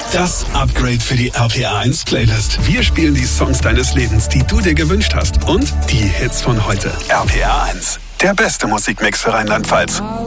Das Upgrade für die RPA 1 Playlist. Wir spielen die Songs deines Lebens, die du dir gewünscht hast. Und die Hits von heute. RPA 1. Der beste Musikmix für Rheinland-Pfalz.